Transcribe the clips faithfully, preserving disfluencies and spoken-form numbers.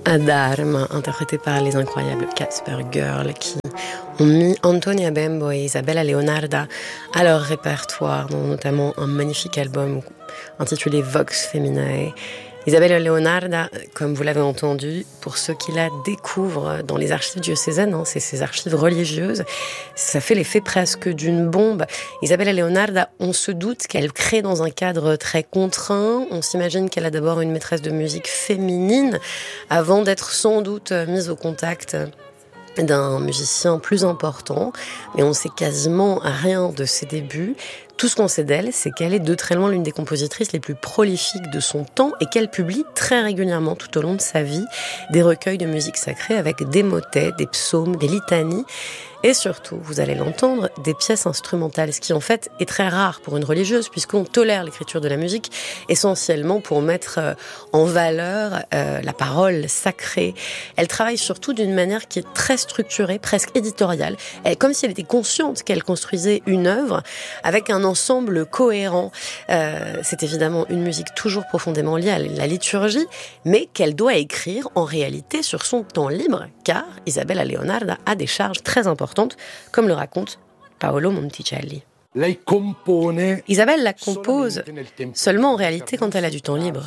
Dharma, interprété par les incroyables Casper Girl, qui ont mis Antonia Bembo et Isabella Leonarda à leur répertoire, dont notamment un magnifique album intitulé Vox Feminae. Isabella Leonarda, comme vous l'avez entendu, pour ceux qui la découvrent dans les archives diocésaines, hein, c'est ces archives religieuses, ça fait l'effet presque d'une bombe. Isabella Leonarda, on se doute qu'elle crée dans un cadre très contraint, on s'imagine qu'elle a d'abord une maîtresse de musique féminine, avant d'être sans doute mise au contact d'un musicien plus important, mais on sait quasiment rien de ses débuts. Tout ce qu'on sait d'elle, c'est qu'elle est de très loin l'une des compositrices les plus prolifiques de son temps et qu'elle publie très régulièrement tout au long de sa vie des recueils de musique sacrée avec des motets, des psaumes, des litanies et surtout, vous allez l'entendre, des pièces instrumentales, ce qui en fait est très rare pour une religieuse puisqu'on tolère l'écriture de la musique essentiellement pour mettre en valeur euh, la parole sacrée. Elle travaille surtout d'une manière qui est très structurée, presque éditoriale, elle, comme si elle était consciente qu'elle construisait une œuvre avec un ensemble cohérent. Euh, c'est évidemment une musique toujours profondément liée à la liturgie, mais qu'elle doit écrire en réalité sur son temps libre, car Isabella Leonarda a des charges très importantes, comme le raconte Paolo Monticelli. Isabelle la compose seulement en réalité quand elle a du temps libre.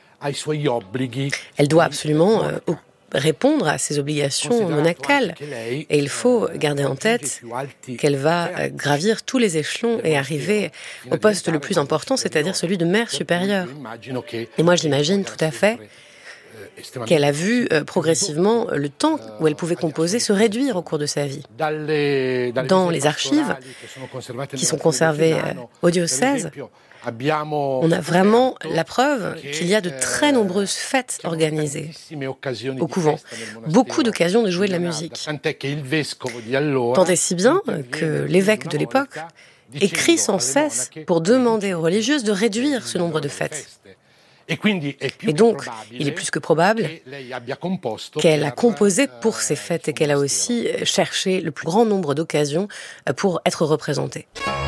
Elle doit absolument euh, répondre à ses obligations monacales. Et il faut garder en tête qu'elle va gravir tous les échelons et arriver au poste le plus important, c'est-à-dire celui de mère supérieure. Et moi, j'imagine tout à fait qu'elle a vu euh, progressivement le temps où elle pouvait composer se réduire au cours de sa vie. Dans les archives qui sont conservées euh, au diocèse, on a vraiment la preuve qu'il y a de très nombreuses fêtes organisées au couvent, beaucoup d'occasions de jouer de la musique. Tant et si bien que l'évêque de l'époque écrit sans cesse pour demander aux religieuses de réduire ce nombre de fêtes. Et donc, il est plus que probable qu'elle a composé pour ces fêtes et qu'elle a aussi cherché le plus grand nombre d'occasions pour être représentée.